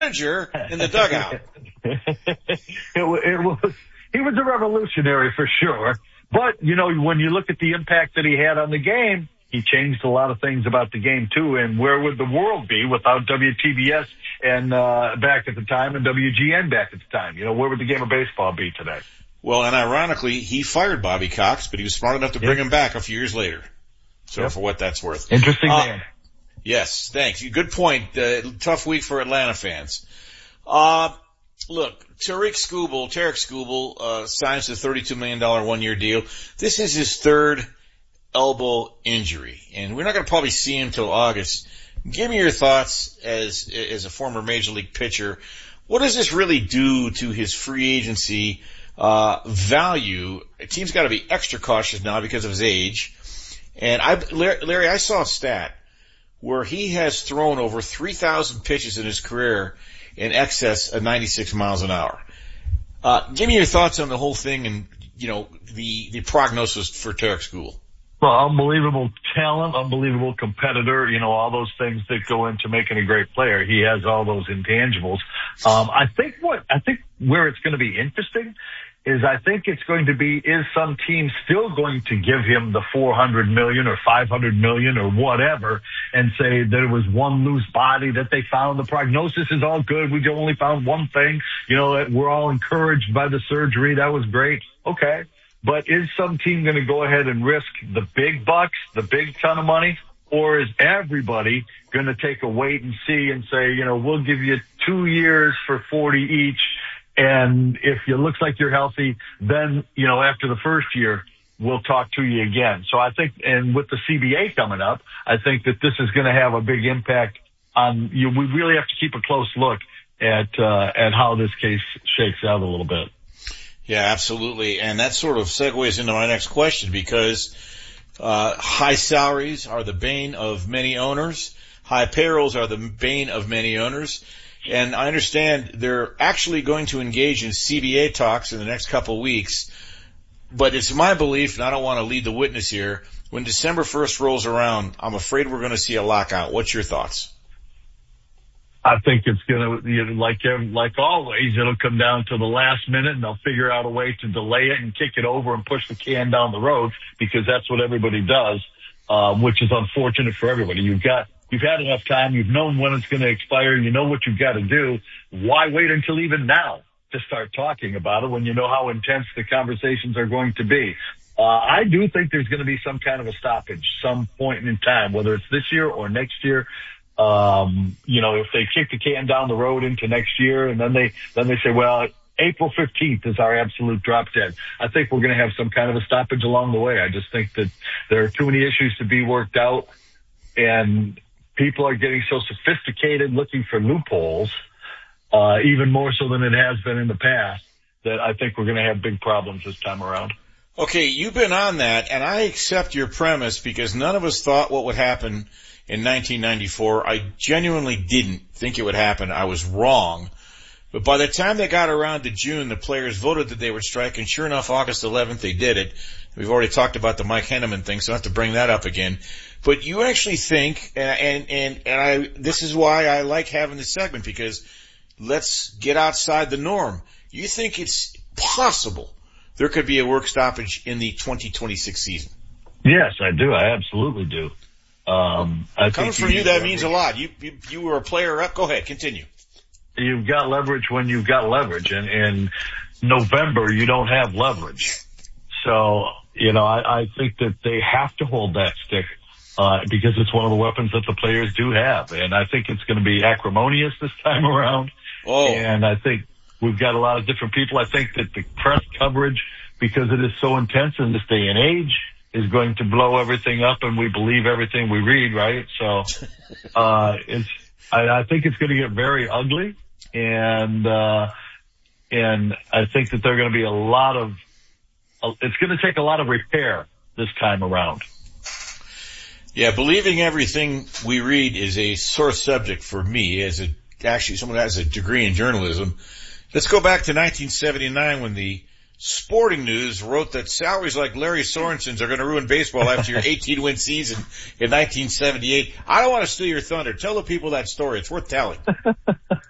manager in the dugout. He was a revolutionary for sure. But, you know, when you look at the impact that he had on the game, he changed a lot of things about the game, too. And where would the world be without WTBS and back at the time and WGN back at the time? You know, where would the game of baseball be today? Well, and ironically, he fired Bobby Cox, but he was smart enough to bring him back a few years later. So for what that's worth. Interesting man. Yes, thanks. Good point. Tough week for Atlanta fans. Look, Tarik Skubal signs a $32 million one-year deal. This is his third elbow injury, and we're not going to probably see him till August. Give me your thoughts as a former major league pitcher. What does this really do to his free agency value? A team's got to be extra cautious now because of his age. And Larry, I saw a stat where he has thrown over 3,000 pitches in his career in excess of 96 miles an hour. Give me your thoughts on the whole thing and, you know, the prognosis for Tarik Skubal. Well, unbelievable talent, unbelievable competitor, you know, all those things that go into making a great player. He has all those intangibles. I think where it's going to be interesting is I think it's going to be, is some team still going to give him the $400 million or $500 million or whatever and say there was one loose body that they found. The prognosis is all good. We only found one thing. You know, we're all encouraged by the surgery. That was great. Okay. But is some team going to go ahead and risk the big bucks, the big ton of money, or is everybody going to take a wait and see and say, you know, we'll give you 2 years for 40 each, and if it looks like you're healthy, then, you know, after the first year, we'll talk to you again. So I think, and with the CBA coming up, I think that this is going to have a big impact on you. We really have to keep a close look at how this case shakes out a little bit. Yeah, absolutely. And that sort of segues into my next question because high salaries are the bane of many owners. High payrolls are the bane of many owners. And I understand they're actually going to engage in CBA talks in the next couple of weeks. But it's my belief, and I don't want to lead the witness here, when December 1st rolls around, I'm afraid we're going to see a lockout. What's your thoughts? I think it's going to, you know, like always, it'll come down to the last minute and they'll figure out a way to delay it and kick it over and push the can down the road because that's what everybody does, which is unfortunate for everybody. You've had enough time. You've known when it's going to expire. You know what you've got to do. Why wait until even now to start talking about it when you know how intense the conversations are going to be? I do think there's going to be some kind of a stoppage, some point in time, whether it's this year or next year. You know, if they kick the can down the road into next year and then they say, well, April 15th is our absolute drop dead. I think we're going to have some kind of a stoppage along the way. I just think that there are too many issues to be worked out and people are getting so sophisticated looking for loopholes, even more so than it has been in the past, that I think we're going to have big problems this time around. Okay, you've been on that, and I accept your premise because none of us thought what would happen in 1994. I genuinely didn't think it would happen. I was wrong. But by the time they got around to June, the players voted that they would strike, and sure enough, August 11th, they did it. We've already talked about the Mike Henneman thing, so I don't have to bring that up again. But you actually think, and this is why I like having this segment, because let's get outside the norm. You think it's possible there could be a work stoppage in the 2026 season? Yes, I do. I absolutely do. Coming from you, that means a lot. You were a player up. Go ahead, continue. You've got leverage when you've got leverage, and in November you don't have leverage. So, you know, I think that they have to hold that stick, because it's one of the weapons that the players do have. And I think it's going to be acrimonious this time around. Oh. And I think we've got a lot of different people. I think that the press coverage, because it is so intense in this day and age, is going to blow everything up, and we believe everything we read, right? So, I think it's going to get very ugly, and I think that there are going to be it's going to take a lot of repair this time around. Yeah, believing everything we read is a sore subject for me as someone who has a degree in journalism. Let's go back to 1979 when the Sporting News wrote that salaries like Larry Sorensen's are going to ruin baseball after your 18-win season in 1978. I don't want to steal your thunder. Tell the people that story. It's worth telling.